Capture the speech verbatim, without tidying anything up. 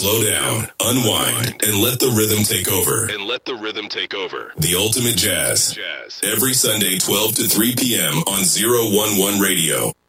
Slow down, unwind, and let the rhythm take over. And let the rhythm take over. The Ultimate Jazz. Jazz. Every Sunday, twelve to three p.m. on zero one one Radio.